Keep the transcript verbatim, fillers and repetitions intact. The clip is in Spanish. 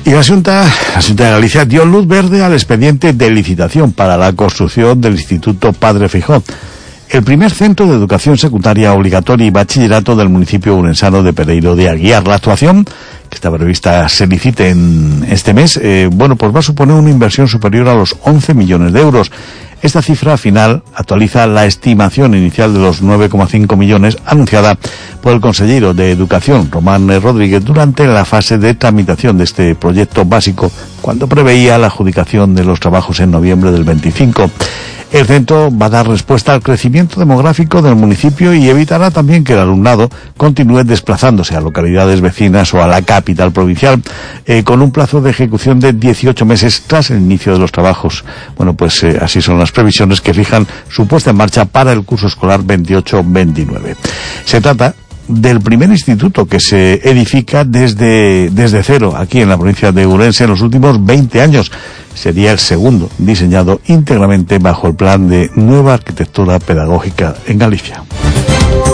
Y la Junta, la Junta de Galicia dio luz verde al expediente de licitación para la construcción del Instituto Padre Feijóo, el primer centro de educación secundaria obligatoria y bachillerato del municipio urensano de Pereiro de Aguiar. La actuación, que está prevista se licite en este mes, eh, bueno, pues va a suponer una inversión superior a los once millones de euros. Esta cifra final actualiza la estimación inicial de los nueve coma cinco millones anunciada por el consejero de Educación, Román Rodríguez, durante la fase de tramitación de este proyecto básico, cuando preveía la adjudicación de los trabajos en noviembre del veinticinco. El centro va a dar respuesta al crecimiento demográfico del municipio y evitará también que el alumnado continúe desplazándose a localidades vecinas o a la capital provincial, eh, con un plazo de ejecución de dieciocho meses tras el inicio de los trabajos. Bueno, pues eh, así son las previsiones que fijan su puesta en marcha para el curso escolar veintiocho veintinueve. Se trata del primer instituto que se edifica desde, desde cero aquí en la provincia de Ourense en los últimos veinte años. Sería el segundo diseñado íntegramente bajo el plan de Nueva Arquitectura Pedagógica en Galicia.